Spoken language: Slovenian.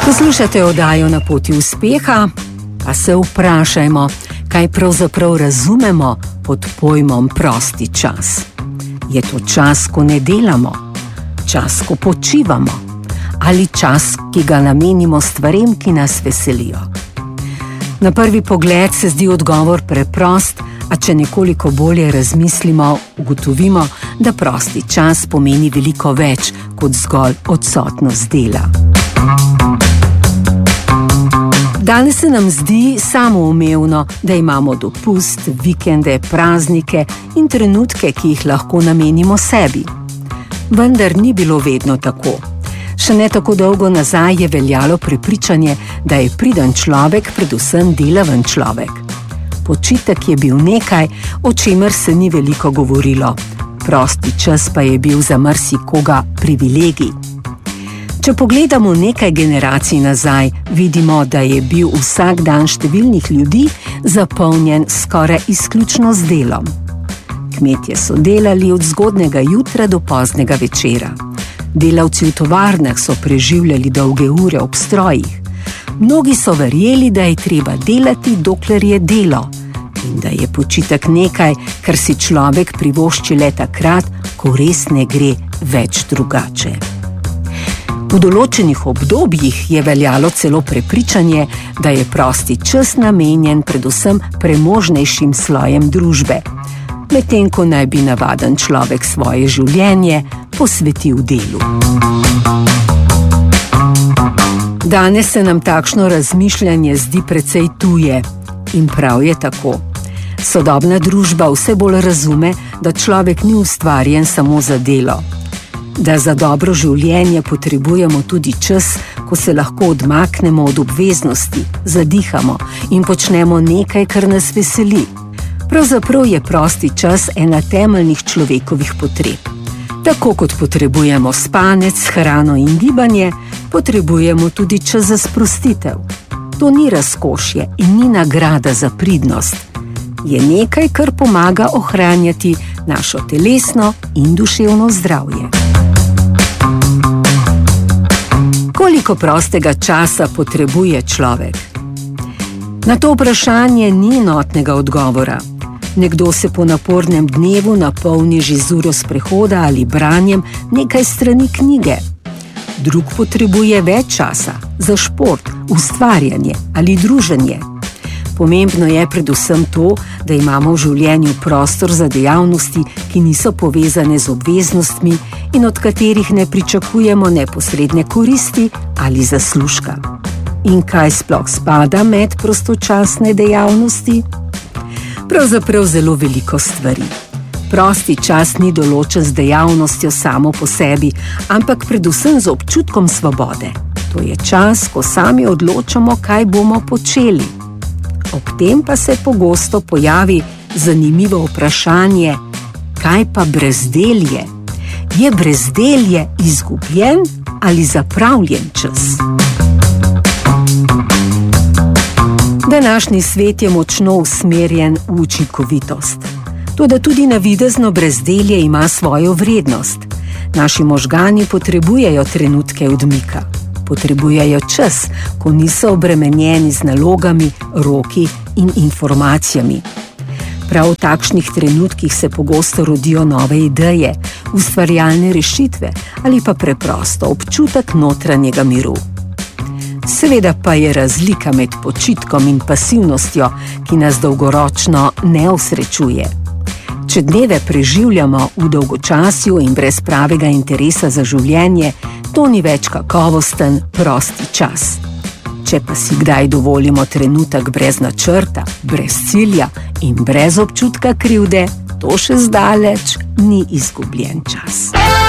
Poslušate oddajo Na poti uspeha, pa se vprašajmo, kaj pravzaprav razumemo pod pojmom prosti čas. Je to čas, ko ne delamo? Čas, ko počivamo? Ali čas, ki ga namenimo stvarem, ki nas veselijo? Na prvi pogled se zdi odgovor preprost, a če nekoliko bolje razmislimo, ugotovimo, da prosti čas pomeni veliko več kot zgolj odsotnost dela. Danes se nam zdi samoumevno, da imamo dopust, vikende, praznike in trenutke, ki jih lahko namenimo sebi. Vendar ni bilo vedno tako. Še ne tako dolgo nazaj je veljalo prepričanje, da je priden človek predvsem delaven človek. Počitek je bil nekaj, o čemer se ni veliko govorilo. Prosti čas pa je bil za marsikoga privilegij. Če pogledamo nekaj generacij nazaj, vidimo, da je bil vsak dan številnih ljudi zapolnjen skoraj izključno z delom. Kmetje so delali od zgodnega jutra do poznega večera. Delavci v tovarnah so preživljali dolge ure ob strojih. Mnogi so verjeli, da je treba delati, dokler je delo, in da je počitek nekaj, kar si človek privošči le takrat, ko res ne gre več drugače. V določenih obdobjih je veljalo celo prepričanje, da je prosti čas namenjen predvsem premožnejšim slojem družbe, medtem ko naj bi navaden človek svoje življenje posvetil delu. Danes se nam takšno razmišljanje zdi precej tuje in prav je tako. Sodobna družba vse bolj razume, da človek ni ustvarjen samo za delo, da za dobro življenje potrebujemo tudi čas, ko se lahko odmaknemo od obveznosti, zadihamo in počnemo nekaj, kar nas veseli. Pravzaprav je prosti čas ena temeljnih človekovih potreb. Tako kot potrebujemo spanec, hrano in gibanje, potrebujemo tudi čas za sprostitev. To ni razkošje in ni nagrada za pridnost. Je nekaj, kar pomaga ohranjati našo telesno in duševno zdravje. Koliko prostega časa potrebuje človek? Na to vprašanje ni enotnega odgovora. Nekdo se po napornem dnevu napolni že z uro sprehoda ali branjem nekaj strani knjige. Drug potrebuje več časa za šport, ustvarjanje ali druženje. Pomembno je predvsem to, da imamo v življenju prostor za dejavnosti, ki niso povezane z obveznostmi in od katerih ne pričakujemo neposredne koristi ali zaslužka. In kaj sploh spada med prostočasne dejavnosti? Pravzaprav zelo veliko stvari. Prosti čas ni določen z dejavnostjo samo po sebi, ampak predvsem z občutkom svobode. To je čas, ko sami odločamo, kaj bomo počeli. Ob tem pa se pogosto pojavi zanimivo vprašanje, kaj pa brezdelje? Je brezdelje izgubljen ali zapravljen čas? Današnji svet je močno usmerjen v učinkovitost. Toda tudi navidezno brezdelje ima svojo vrednost. Naši možgani potrebujejo trenutke odmika. Potrebujejo čas, ko niso obremenjeni z nalogami, roki in informacijami. Prav v takšnih trenutkih se pogosto rodijo nove ideje, ustvarjalne rešitve ali pa preprosto občutek notranjega miru. Seveda pa je razlika med počitkom in pasivnostjo, ki nas dolgoročno ne osrečuje. Če dneve preživljamo v dolgočasju in brez pravega interesa za življenje, to ni več kakovosten, prosti čas. Če pa si kdaj dovolimo trenutek brez načrta, brez cilja in brez občutka krivde, to še zdaleč ni izgubljen čas.